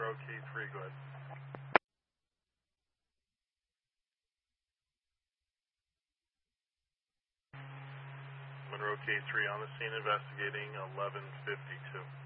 Monroe K3, go ahead. Monroe K3 on the scene investigating 1152.